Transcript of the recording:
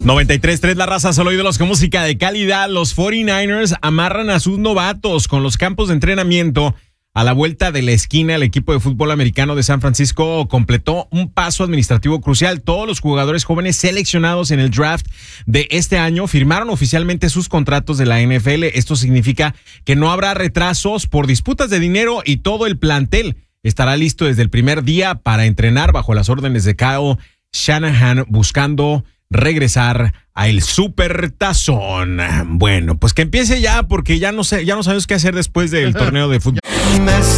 93.3 La Raza, solo ídolos con música de calidad. Los 49ers amarran a sus novatos con los campos de entrenamiento. A la vuelta de la esquina, el equipo de fútbol americano de San Francisco completó un paso administrativo crucial. Todos los jugadores jóvenes seleccionados en el draft de este año firmaron oficialmente sus contratos de la NFL. Esto significa que no habrá retrasos por disputas de dinero y todo el plantel estará listo desde el primer día para entrenar bajo las órdenes de Kyle Shanahan, buscando regresar a el Supertazón. Bueno, pues que empiece ya, porque ya no sabemos qué hacer después del torneo de fútbol.